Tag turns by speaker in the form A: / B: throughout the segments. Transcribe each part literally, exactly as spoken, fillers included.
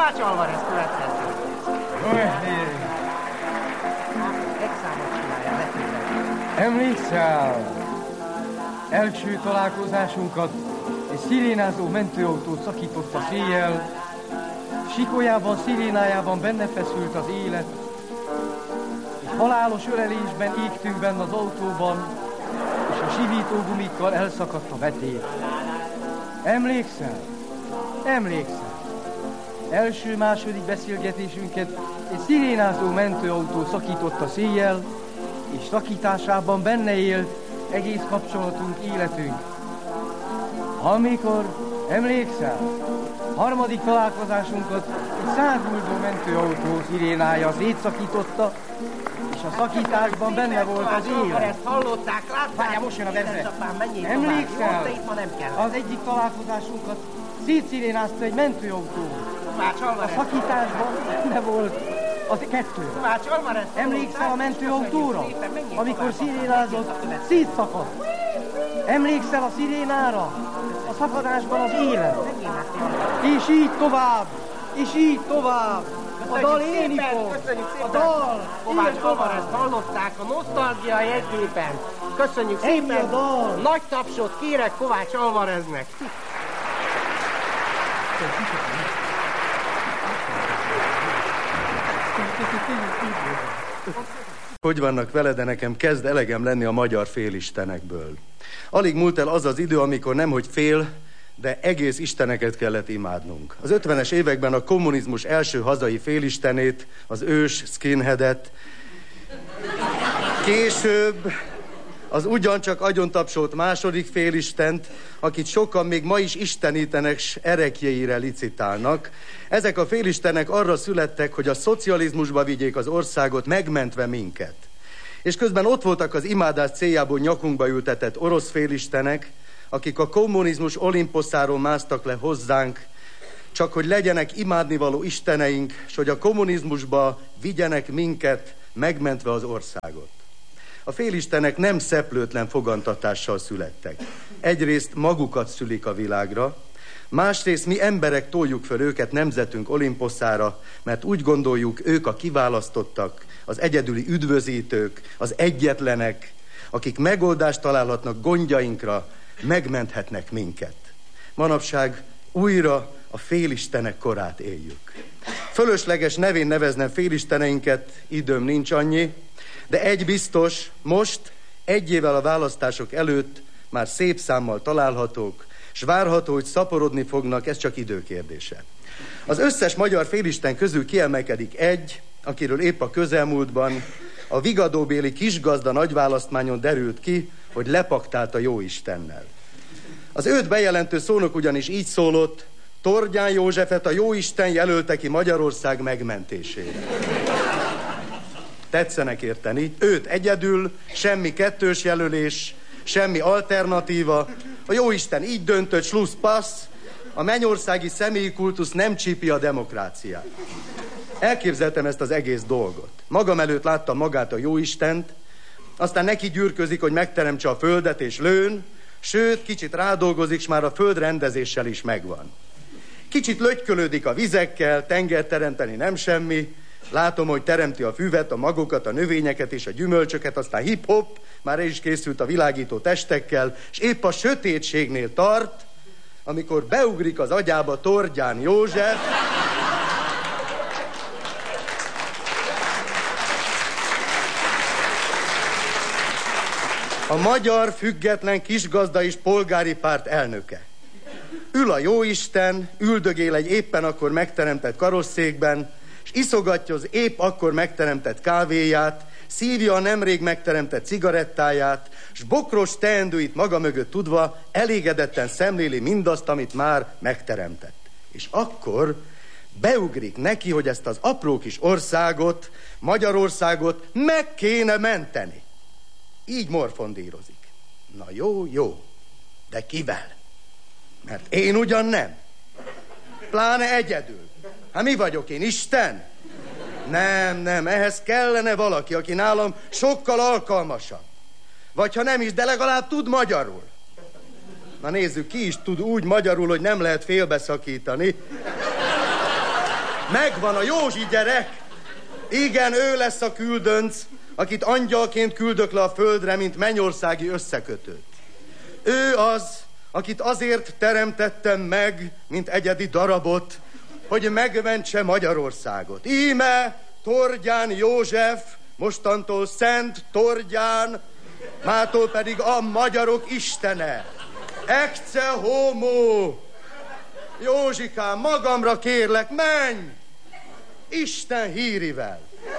A: Kovács Alvarez következő. Egy számot csinálja, letűnnek.
B: Emlékszel? Első találkozásunkat egy szirénázó mentőautó szakította széjjel, sikolyában, szirénájában benne feszült az élet. Egy halálos ölelésben égtünk benne az autóban, és a sivítógumikkal elszakadt a vetér. Emlékszel? Emlékszel? Első-második beszélgetésünket egy szirénázó mentőautó szakította széjjel, és szakításában benne élt egész kapcsolatunk, életünk. Amikor, emlékszel, harmadik találkozásunkat egy százguldó mentőautó szirénája szétszakította, és a szakításban benne volt az élet.
A: Ezt hallották, látták?
B: Várjál, most jön a verze.
A: Emlékszel?
B: Az egyik találkozásunkat szétszirénázta egy mentőautó. A szakításban benne volt az kettő. Emlékszel a mentőautóra? Amikor szirénázott, szétszakadt. Emlékszel a szirénára? A szakadásban az élet. És így tovább, és így tovább. A dal élni fog. A dal.
A: Kovács Alvarezt hallották a Nosztalgia jegyzépen. Köszönjük szépen.
B: A dal.
A: Nagy tapsot kérek Kovács Alvareznek.
C: Hogy vannak vele, de nekem kezd elegem lenni a magyar félistenekből. Alig múlt el az az idő, amikor nemhogy fél, de egész isteneket kellett imádnunk. Az ötvenes években a kommunizmus első hazai félistenét, az ős skinheadet, később az ugyancsak agyontapsolt második félistent, akit sokan még ma is istenítenek, s erekjeire licitálnak. Ezek a félistenek arra születtek, hogy a szocializmusba vigyék az országot, megmentve minket. És közben ott voltak az imádás céljából nyakunkba ültetett orosz félistenek, akik a kommunizmus olimposzáról másztak le hozzánk, csak hogy legyenek imádnivaló isteneink, s hogy a kommunizmusba vigyenek minket, megmentve az országot. A félistenek nem szeplőtlen fogantatással születtek. Egyrészt magukat szülik a világra, másrészt mi emberek toljuk föl őket nemzetünk olimposzára, mert úgy gondoljuk, ők a kiválasztottak, az egyedüli üdvözítők, az egyetlenek, akik megoldást találhatnak gondjainkra, megmenthetnek minket. Manapság újra a félistenek korát éljük. Fölösleges nevén neveznem félisteneinket, időm nincs annyi, de egy biztos, most, egy évvel a választások előtt már szép számmal találhatók, s várható, hogy szaporodni fognak, ez csak időkérdése. Az összes magyar félisten közül kiemelkedik egy, akiről épp a közelmúltban a vigadóbéli kisgazda nagyválasztmányon derült ki, hogy lepaktált a jóistennel. Az őt bejelentő szónok ugyanis így szólott: Tordján Józsefet a jóisten jelölte ki Magyarország megmentésére. Tetszenek érteni, őt egyedül, semmi kettős jelölés, semmi alternatíva. A jóisten így döntött, slusz passz, a mennyországi személyi kultusz nem csípi a demokráciát. Elképzeltem ezt az egész dolgot. Magam előtt láttam magát a jóistent, aztán neki gyűrközik, hogy megteremtse a földet és lőn, sőt, kicsit rádolgozik, s már a földrendezéssel is megvan. Kicsit lögykölődik a vizekkel, tenger teremteni nem semmi, látom, hogy teremti a füvet, a magokat, a növényeket és a gyümölcsöket, aztán hip-hop, már el is készült a világító testekkel, és épp a sötétségnél tart, amikor beugrik az agyába Tordján József, a Magyar Független Kisgazda és Polgári Párt elnöke. Ül a jóisten, üldögél egy éppen akkor megteremtett karosszékben, és iszogatja az épp akkor megteremtett kávéját, szívja a nemrég megteremtett cigarettáját, s bokros teendőit maga mögött tudva elégedetten szemléli mindazt, amit már megteremtett. És akkor beugrik neki, hogy ezt az apró kis országot, Magyarországot meg kéne menteni. Így morfondírozik. Na jó, jó, de kivel? Mert én ugyan nem. Pláne egyedül. Hát mi vagyok én, Isten? Nem, nem, ehhez kellene valaki, aki nálam sokkal alkalmasabb. Vagy ha nem is, de legalább tud magyarul. Na nézzük, ki is tud úgy magyarul, hogy nem lehet félbeszakítani. Megvan a Józsi gyerek. Igen, ő lesz a küldönc, akit angyalként küldök le a földre, mint mennyországi összekötőt. Ő az, akit azért teremtettem meg, mint egyedi darabot, hogy megmentse Magyarországot. Íme Tordján József, mostantól Szent Tordján, mától pedig a magyarok istene. Ecce homo! Józsikám, magamra kérlek, menj! Isten hírivel!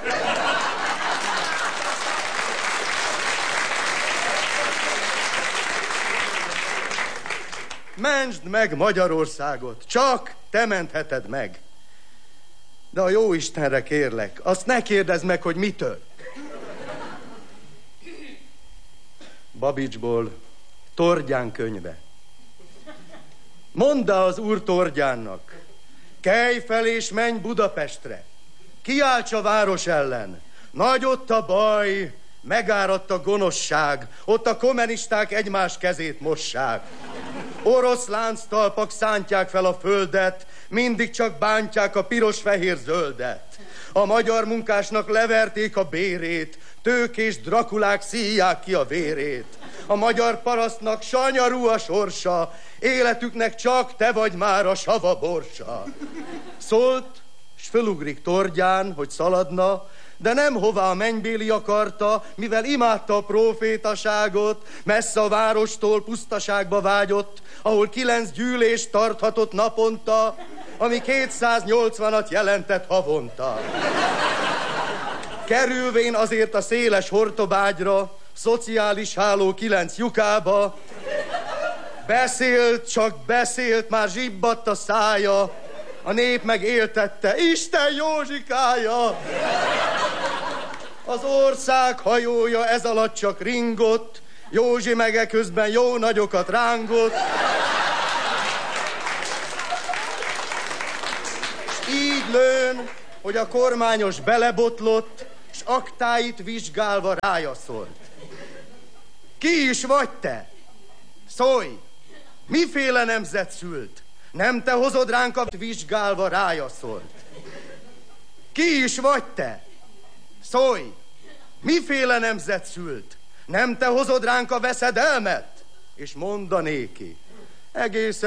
C: Mentsd meg Magyarországot, csak te mentheted meg. De a jó Istenre kérlek, azt ne kérdezd meg, hogy mitől. Babicsból, Tordján könyve. Mondd az Úr Tordjánnak, kelj fel és menj Budapestre, kiálts a város ellen, nagy ott a baj, megáradt a gonoszság, ott a kommunisták egymás kezét mossák. Orosz lánctalpak szántják fel a földet, mindig csak bántják a piros-fehér-zöldet. A magyar munkásnak leverték a bérét, tőkés drakulák szíják ki a vérét. A magyar parasztnak sanyarú a sorsa, életüknek csak te vagy már a sava borsa. Szólt, s fölugrik Tordján, hogy szaladna, de nem hová a mennybéli akarta, mivel imádta a profétaságot, messze a várostól pusztaságba vágyott, ahol kilenc gyűlést tarthatott naponta, ami kétszáznyolcvanat jelentett havonta. Kerülvén azért a széles hortobágyra, szociális háló kilenc lyukába, beszélt, csak beszélt, már zsibbadt a szája, a nép meg éltette, Isten Józsikája! Az ország hajója ez alatt csak ringott, Józsi meg eközben jó nagyokat rángott. S így lőn, hogy a kormányos belebotlott, s aktáit vizsgálva rája szólt. Ki is vagy te? Szólj! Miféle nemzet szült? Nem te hozod ránk a vizsgálva rája szólt. Ki is vagy te? Szólj! Miféle nemzet szült? Nem te hozod ránk a veszedelmet? És mondanéki. Egészen